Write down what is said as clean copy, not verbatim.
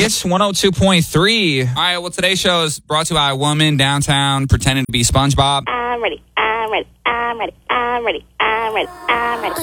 Hits 102.3. All right, well, today's show is brought to you by a woman downtown pretending to be SpongeBob. I'm ready. I'm ready. I'm ready. I'm ready. I'm ready. I'm ready.